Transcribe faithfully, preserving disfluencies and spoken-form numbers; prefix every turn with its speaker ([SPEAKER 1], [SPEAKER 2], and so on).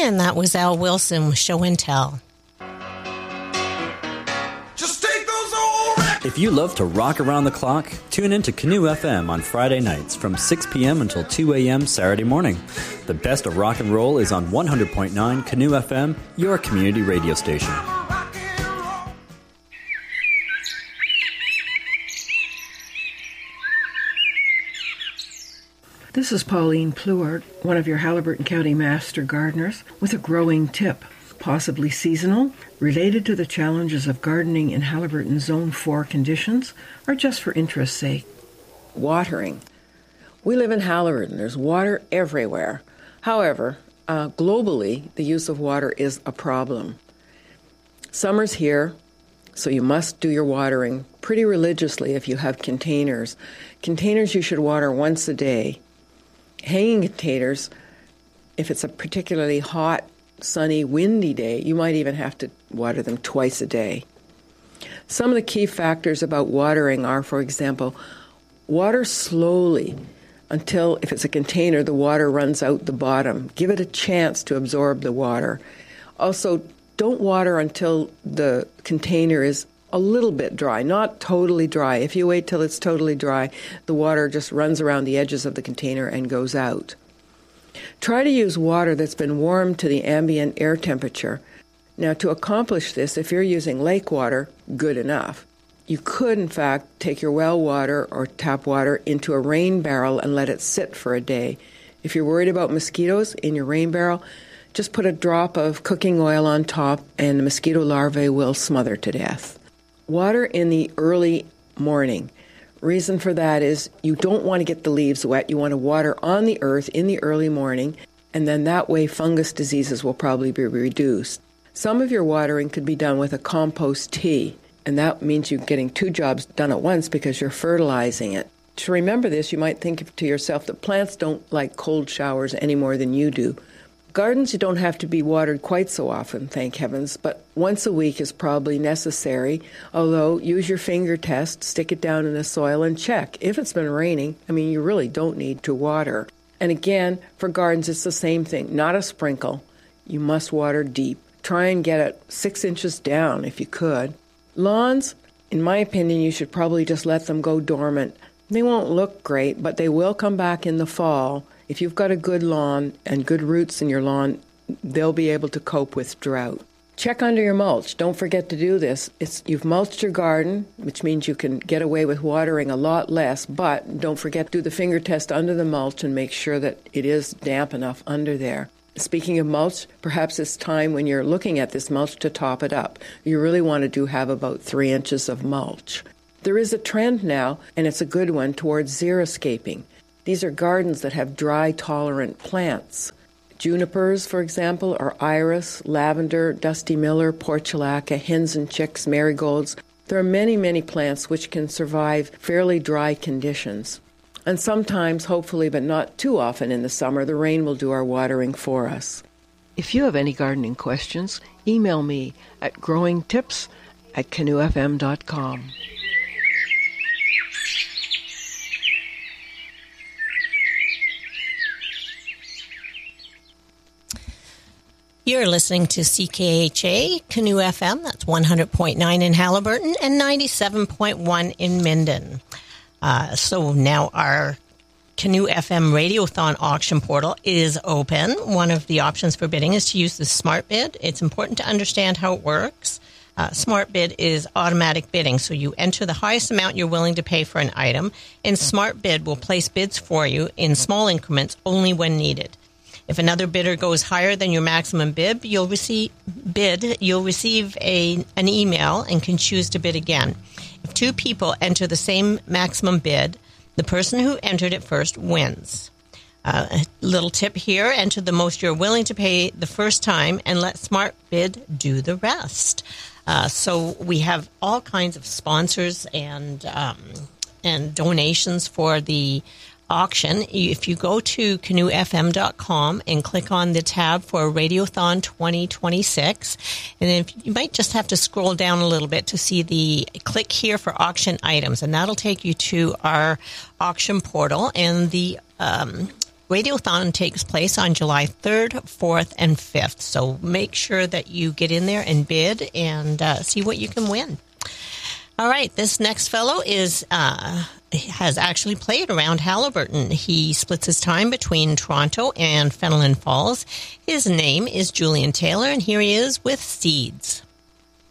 [SPEAKER 1] And that was Al Wilson with Show and Tell.
[SPEAKER 2] If you love to rock around the clock, tune in to Canoe F M on Friday nights from six p.m. until two a.m. Saturday morning. The best of rock and roll is on one hundred point nine Canoe F M, your community radio station.
[SPEAKER 3] This is Pauline Pluart, one of your Haliburton County Master Gardeners, with a growing tip, possibly seasonal, related to the challenges of gardening in Haliburton Zone four conditions, or just for interest's sake.
[SPEAKER 4] Watering. We live in Haliburton. There's water everywhere. However, uh, globally, the use of water is a problem. Summer's here, so you must do your watering pretty religiously if you have containers. Containers you should water once a day. Hanging containers, if it's a particularly hot, sunny, windy day, you might even have to water them twice a day. Some of the key factors about watering are, for example, water slowly until, if it's a container, the water runs out the bottom. Give it a chance to absorb the water. Also, don't water until the container is a little bit dry, not totally dry. If you wait till it's totally dry, the water just runs around the edges of the container and goes out. Try to use water that's been warmed to the ambient air temperature. Now, to accomplish this, if you're using lake water, good enough. You could, in fact, take your well water or tap water into a rain barrel and let it sit for a day. If you're worried about mosquitoes in your rain barrel, just put a drop of cooking oil on top and the mosquito larvae will smother to death. Water in the early morning. Reason for that is you don't want to get the leaves wet. You want to water on the earth in the early morning, and then that way fungus diseases will probably be reduced. Some of your watering could be done with a compost tea, and that means you're getting two jobs done at once because you're fertilizing it. To remember this, you might think to yourself that plants don't like cold showers any more than you do. Gardens, you don't have to be watered quite so often, thank heavens, but once a week is probably necessary, although use your finger test, stick it down in the soil and check. If it's been raining, I mean, you really don't need to water. And again, for gardens, it's the same thing, not a sprinkle. You must water deep. Try and get it six inches down if you could. Lawns, in my opinion, you should probably just let them go dormant. They won't look great, but they will come back in the fall. If you've got a good lawn and good roots in your lawn, they'll be able to cope with drought. Check under your mulch. Don't forget to do this. It's, you've mulched your garden, which means you can get away with watering a lot less, but don't forget to do the finger test under the mulch and make sure that it is damp enough under there. Speaking of mulch, perhaps it's time when you're looking at this mulch to top it up. You really want to do have about three inches of mulch. There is a trend now, and it's a good one, towards xeriscaping. These are gardens that have dry-tolerant plants. Junipers, for example, or iris, lavender, dusty miller, portulaca, hens and chicks, marigolds. There are many, many plants which can survive fairly dry conditions. And sometimes, hopefully, but not too often in the summer, the rain will do our watering for us.
[SPEAKER 3] If you have any gardening questions, email me at growingtips at canoe f m dot com.
[SPEAKER 1] You're listening to C K H A, Canoe F M, that's one hundred point nine in Haliburton and ninety-seven point one in Minden. Uh, so now our Canoe F M Radiothon auction portal is open. One of the options for bidding is to use the Smart Bid. It's important to understand how it works. Uh, Smart Bid is automatic bidding, so you enter the highest amount you're willing to pay for an item, and Smart Bid will place bids for you in small increments only when needed. If another bidder goes higher than your maximum bid, you'll receive bid. You'll receive a an email and can choose to bid again. If two people enter the same maximum bid, the person who entered it first wins. Uh, a little tip here: enter the most you're willing to pay the first time, and let Smart Bid do the rest. Uh, so we have all kinds of sponsors and um, and donations for the auction. If you go to canoe f m dot com and click on the tab for Radiothon twenty twenty-six, and then you might just have to scroll down a little bit to see the click here for auction items, and that'll take you to our auction portal, and the um, Radiothon takes place on July third, fourth, and fifth. So make sure that you get in there and bid and uh, see what you can win. All right, this next fellow is uh, has actually played around Haliburton. He splits his time between Toronto and Fenelon Falls. His name is Julian Taylor, and here he is with Seeds.